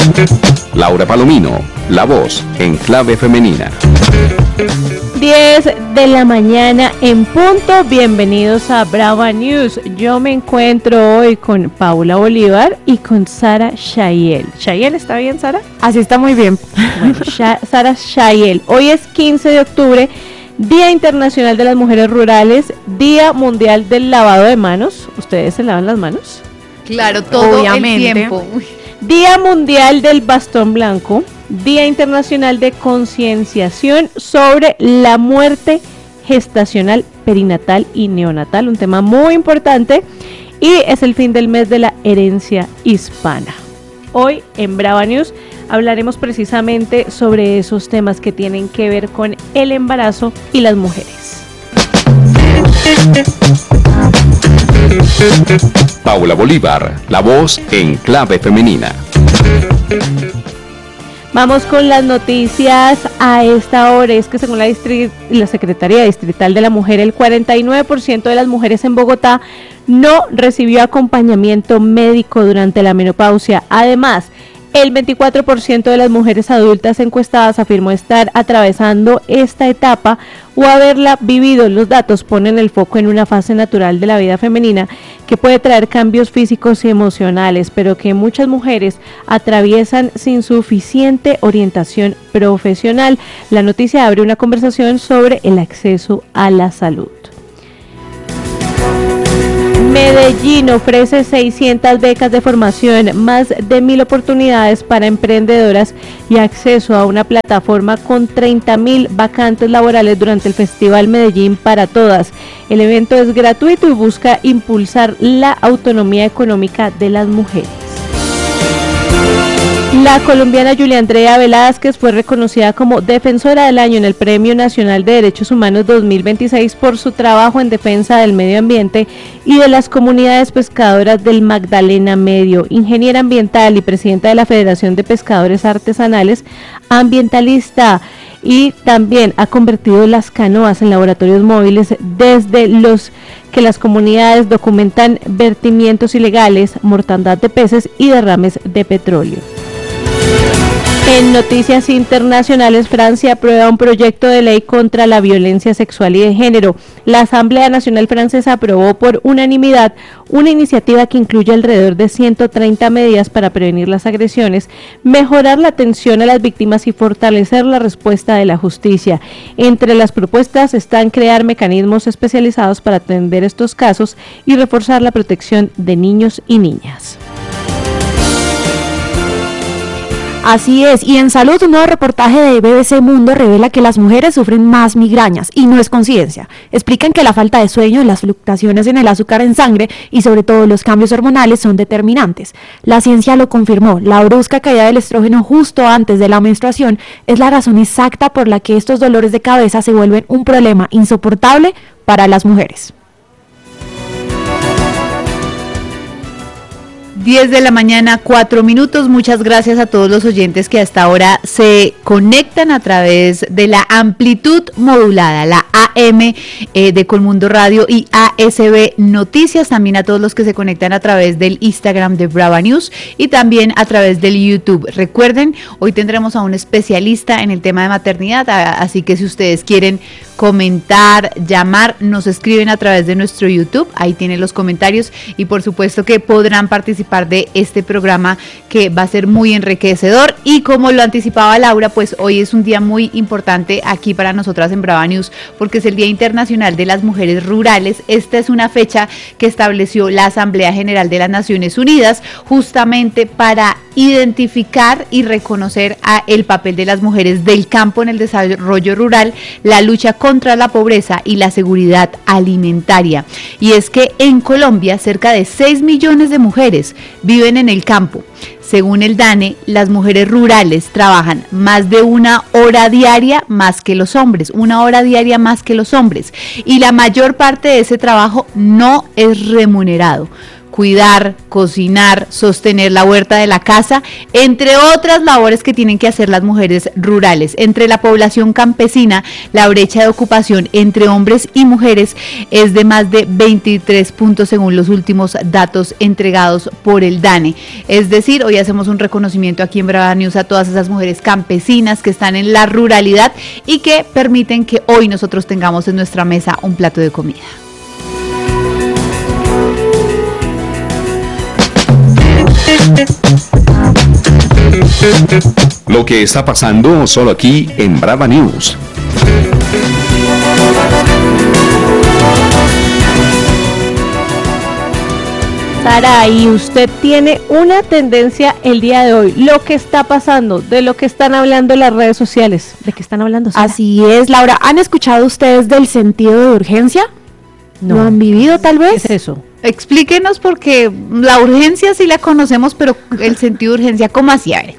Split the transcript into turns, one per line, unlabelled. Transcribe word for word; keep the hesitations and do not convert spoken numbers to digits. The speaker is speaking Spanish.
Laura Palomino, la voz en clave femenina.
diez de la mañana en punto, bienvenidos a Brava News. Yo me encuentro hoy con Paula Bolívar y con Sara Shayel. ¿Shayel está bien, Sara?
Así está muy bien.
Bueno, Sha- Sara Shayel. Hoy es quince de octubre, Día Internacional de las Mujeres Rurales, Día Mundial del Lavado de Manos. ¿Ustedes se lavan las manos?
Claro, todo
Obviamente.
el tiempo. Uy.
Día Mundial del Bastón Blanco, Día Internacional de Concienciación sobre la muerte gestacional, perinatal y neonatal, un tema muy importante, y es el fin del mes de la herencia hispana. Hoy en Brava News hablaremos precisamente sobre esos temas que tienen que ver con el embarazo y las mujeres.
Paula Bolívar, la voz en clave femenina.
Vamos con las noticias a esta hora. Es que según la, distri- la Secretaría Distrital de la Mujer, el cuarenta y nueve por ciento de las mujeres en Bogotá no recibió acompañamiento médico durante la menopausia. Además, el veinticuatro por ciento de las mujeres adultas encuestadas afirmó estar atravesando esta etapa o haberla vivido. Los datos ponen el foco en una fase natural de la vida femenina que puede traer cambios físicos y emocionales, pero que muchas mujeres atraviesan sin suficiente orientación profesional. La noticia abre una conversación sobre el acceso a la salud. Medellín ofrece seiscientas becas de formación, más de mil oportunidades para emprendedoras y acceso a una plataforma con treinta mil vacantes laborales durante el Festival Medellín para Todas. El evento es gratuito y busca impulsar la autonomía económica de las mujeres. La colombiana Julia Andrea Velázquez fue reconocida como Defensora del Año en el Premio Nacional de Derechos Humanos dos mil veintiséis por su trabajo en defensa del medio ambiente y de las comunidades pescadoras del Magdalena Medio. Ingeniera ambiental y presidenta de la Federación de Pescadores Artesanales, ambientalista, y también ha convertido las canoas en laboratorios móviles desde los que las comunidades documentan vertimientos ilegales, mortandad de peces y derrames de petróleo. En noticias internacionales, Francia aprueba un proyecto de ley contra la violencia sexual y de género. La Asamblea Nacional Francesa aprobó por unanimidad una iniciativa que incluye alrededor de ciento treinta medidas para prevenir las agresiones, mejorar la atención a las víctimas y fortalecer la respuesta de la justicia. Entre las propuestas están crear mecanismos especializados para atender estos casos y reforzar la protección de niños y niñas.
Así es, y en salud, un nuevo reportaje de B B C Mundo revela que las mujeres sufren más migrañas, y no es coincidencia. Explican que la falta de sueño, las fluctuaciones en el azúcar en sangre y sobre todo los cambios hormonales son determinantes. La ciencia lo confirmó, la brusca caída del estrógeno justo antes de la menstruación es la razón exacta por la que estos dolores de cabeza se vuelven un problema insoportable para las mujeres.
diez de la mañana, cuatro minutos. Muchas gracias a todos los oyentes que hasta ahora se conectan a través de la amplitud modulada, la A M eh, de Colmundo Radio y A S B Noticias. También a todos los que se conectan a través del Instagram de Brava News y también a través del YouTube. Recuerden, hoy tendremos a un especialista en el tema de maternidad, así que si ustedes quieren comentar, llamar, nos escriben a través de nuestro YouTube, ahí tienen los comentarios y por supuesto que podrán participar de este programa que va a ser muy enriquecedor. Y como lo anticipaba Laura, pues hoy es un día muy importante aquí para nosotras en Brava News porque es el Día Internacional de las Mujeres Rurales. Esta es una fecha que estableció la Asamblea General de las Naciones Unidas justamente para identificar y reconocer a el papel de las mujeres del campo en el desarrollo rural, la lucha contra la pobreza y la seguridad alimentaria. Y es que en Colombia cerca de seis millones de mujeres viven en el campo. Según el DANE, las mujeres rurales trabajan más de una hora diaria más que los hombres, una hora diaria más que los hombres, y la mayor parte de ese trabajo no es remunerado. cuidar, cocinar, sostener la huerta de la casa, entre otras labores que tienen que hacer las mujeres rurales. Entre la población campesina, la brecha de ocupación entre hombres y mujeres es de más de veintitrés puntos según los últimos datos entregados por el DANE. Es decir, hoy hacemos un reconocimiento aquí en Brava News a todas esas mujeres campesinas que están en la ruralidad y que permiten que hoy nosotros tengamos en nuestra mesa un plato de comida.
Lo que está pasando solo aquí en Brava News.
Sara, y usted tiene una tendencia el día de hoy, lo que está pasando, de lo que están hablando las redes sociales. ¿De qué están hablando, Sara?
Así es, Laura. ¿Han escuchado ustedes del sentido de urgencia?
No.
¿Lo han vivido tal vez?
¿Qué es eso?
Explíquenos, porque la urgencia sí la conocemos, pero el sentido de urgencia, ¿cómo así? A ver.